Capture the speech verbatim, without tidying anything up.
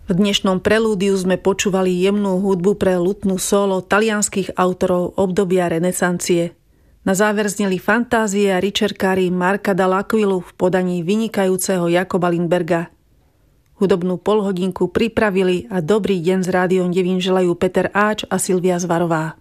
V dnešnom prelúdiu sme počúvali jemnú hudbu pre lutnú solo talianskych autorov obdobia renesancie. Na záver zneli fantázie a ričerkári Marca dall'Aquilu v podaní vynikajúceho Jakoba Lindberga. Hudobnú polhodinku pripravili a dobrý deň z Rádiom Devín želajú Peter Áč a Silvia Zvarová.